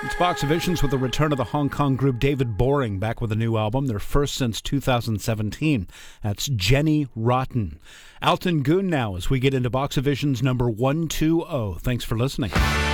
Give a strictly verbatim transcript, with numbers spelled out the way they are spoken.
It's Box of Visions with the return of the Hong Kong group David Boring, back with a new album, their first since two thousand seventeen. That's Jenny Rotten. Alton Goon now as we get into Box of Visions number one two zero. Thanks for listening.